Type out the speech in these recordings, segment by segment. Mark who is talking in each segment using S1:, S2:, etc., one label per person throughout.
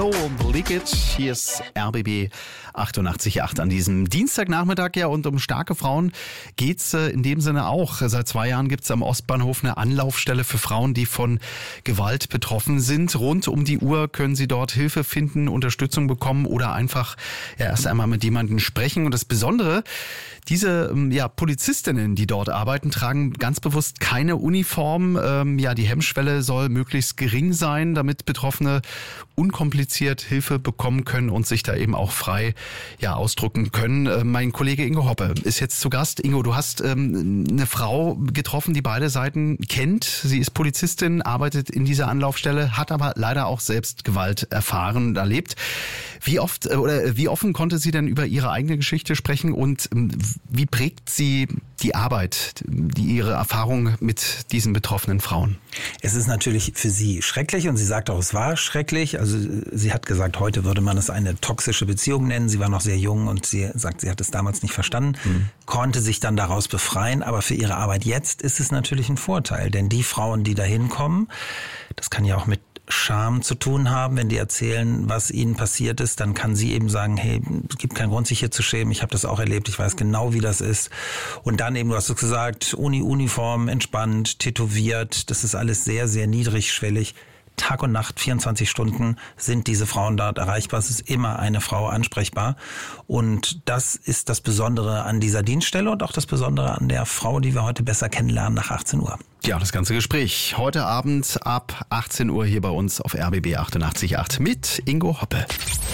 S1: Oh, Leak It. Hier ist RBB 88.8 an diesem Dienstagnachmittag. Ja, und um starke Frauen geht's in dem Sinne auch. Seit 2 Jahren gibt's am Ostbahnhof eine Anlaufstelle für Frauen, die von Gewalt betroffen sind. Rund um die Uhr können sie dort Hilfe finden, Unterstützung bekommen oder einfach erst einmal mit jemandem sprechen. Und das Besondere, diese Polizistinnen, die dort arbeiten, tragen ganz bewusst keine Uniform. Die Hemmschwelle soll möglichst gering sein, damit Betroffene unkompliziert Hilfe bekommen können und sich da eben auch frei ausdrücken können. Mein Kollege Ingo Hoppe ist jetzt zu Gast. Ingo, du hast eine Frau getroffen, die beide Seiten kennt. Sie ist Polizistin, arbeitet in dieser Anlaufstelle, hat aber leider auch selbst Gewalt erfahren und erlebt. Wie offen konnte sie denn über ihre eigene Geschichte sprechen und wie prägt sie die Arbeit, ihre Erfahrung mit diesen betroffenen Frauen?
S2: Es ist natürlich für sie schrecklich und sie sagt auch, es war schrecklich. Also sie hat gesagt, heute würde man es eine toxische Beziehung nennen. Sie war noch sehr jung und sie sagt, sie hat es damals nicht verstanden, konnte sich dann daraus befreien. Aber für ihre Arbeit jetzt ist es natürlich ein Vorteil, denn die Frauen, die da hinkommen, das kann ja auch mit Scham zu tun haben, wenn die erzählen, was ihnen passiert ist, dann kann sie eben sagen, hey, es gibt keinen Grund, sich hier zu schämen, ich habe das auch erlebt, ich weiß genau, wie das ist. Und dann eben, du hast es gesagt, Uniform, entspannt, tätowiert, das ist alles sehr, sehr niedrigschwellig. Tag und Nacht, 24 Stunden sind diese Frauen dort erreichbar. Es ist immer eine Frau ansprechbar. Und das ist das Besondere an dieser Dienststelle und auch das Besondere an der Frau, die wir heute besser kennenlernen nach 18 Uhr.
S1: Ja, das ganze Gespräch heute Abend ab 18 Uhr hier bei uns auf RBB 88.8 mit Ingo Hoppe.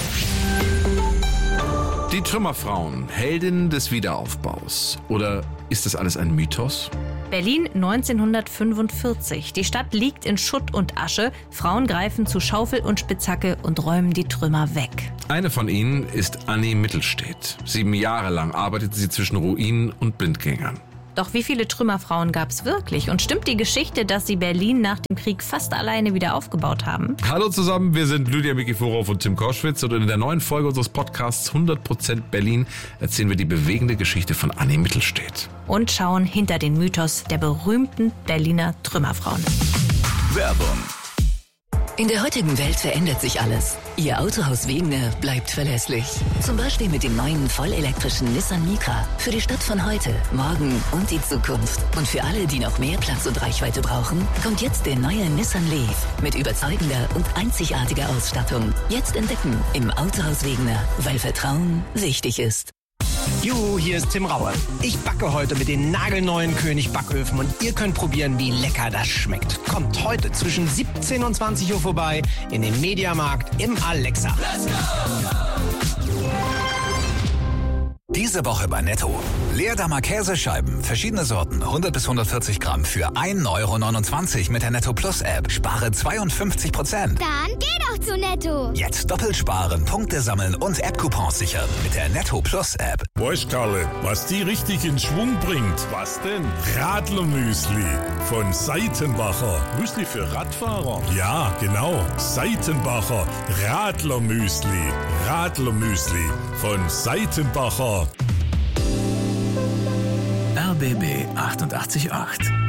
S3: Die Trümmerfrauen, Heldinnen des Wiederaufbaus. Oder ist das alles ein Mythos?
S4: Berlin 1945. Die Stadt liegt in Schutt und Asche. Frauen greifen zu Schaufel und Spitzhacke und räumen die Trümmer weg.
S3: Eine von ihnen ist Annie Mittelstedt. 7 Jahre lang arbeitete sie zwischen Ruinen und Blindgängern.
S4: Doch wie viele Trümmerfrauen gab es wirklich? Und stimmt die Geschichte, dass sie Berlin nach dem Krieg fast alleine wieder aufgebaut haben?
S3: Hallo zusammen, wir sind Lydia Mikiforov und Tim Koschwitz und in der neuen Folge unseres Podcasts 100% Berlin erzählen wir die bewegende Geschichte von Annie Mittelstedt.
S4: Und schauen hinter den Mythos der berühmten Berliner Trümmerfrauen.
S5: Werbung. In der heutigen Welt verändert sich alles. Ihr Autohaus Wegener bleibt verlässlich. Zum Beispiel mit dem neuen vollelektrischen Nissan Micra. Für die Stadt von heute, morgen und die Zukunft. Und für alle, die noch mehr Platz und Reichweite brauchen, kommt jetzt der neue Nissan Leaf. Mit überzeugender und einzigartiger Ausstattung. Jetzt entdecken im Autohaus Wegener, weil Vertrauen wichtig ist.
S6: Juhu, hier ist Tim Raue. Ich backe heute mit den nagelneuen König Backöfen und ihr könnt probieren, wie lecker das schmeckt. Kommt heute zwischen 17 und 20 Uhr vorbei in den Mediamarkt im Alexa. Let's go!
S5: Diese Woche bei Netto. Leerdammer Käsescheiben, verschiedene Sorten, 100 bis 140 Gramm für 1,29 € mit der Netto Plus App. Spare 52%.
S7: Dann geh doch zu Netto.
S5: Jetzt doppelt sparen, Punkte sammeln und App-Coupons sichern mit der Netto Plus App.
S8: Weißt Karle, was die richtig in Schwung bringt? Was denn? Radlermüsli von Seitenbacher. Müsli für Radfahrer? Ja, genau. Seitenbacher Radlermüsli. Radlermüsli von Seitenbacher.
S5: RBB 88.8